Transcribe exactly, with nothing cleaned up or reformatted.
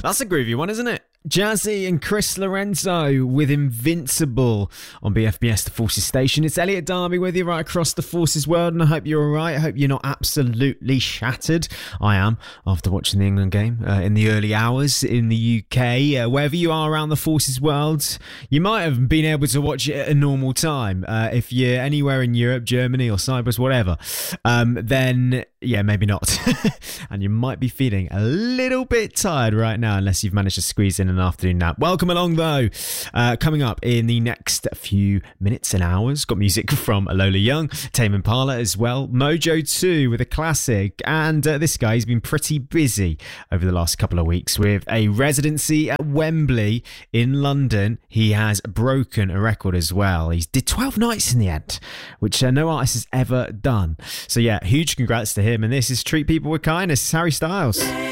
That's a groovy one, isn't it? Jazzy and Chris Lorenzo with Invincible on B F B S The Forces Station. It's Elliot Darby with you right across the Forces world, and I hope you're alright. I hope you're not absolutely shattered. I am, after watching the England game uh, in the early hours in the U K. Uh, wherever you are around the Forces world, you might have been able to watch it at a normal time. Uh, if you're anywhere in Europe, Germany or Cyprus, whatever, um, then yeah, maybe not. And you might be feeling a little bit tired right now, unless you've managed to squeeze in an afternoon nap. Welcome along, though. Uh, coming up in the next few minutes and hours, got music from Lola Young, Tame Impala as well, Mojo two with a classic, and uh, this guy, he's been pretty busy over the last couple of weeks with a residency at Wembley in London. He has broken a record as well. He did twelve nights in the end, which uh, no artist has ever done. So yeah, huge congrats to him. And this is Treat People With Kindness. It's Harry Styles.